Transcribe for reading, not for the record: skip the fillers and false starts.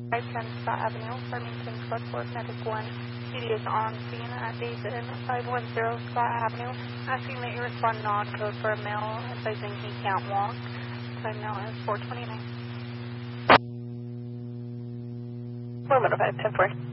510 Scott Avenue, Farmington, Floodport, Medic 1. PD is on scene at David 510 Scott Avenue, asking that you respond non-code for a male, advising he can't walk. Time now is 4:29. 4:05, 10-4.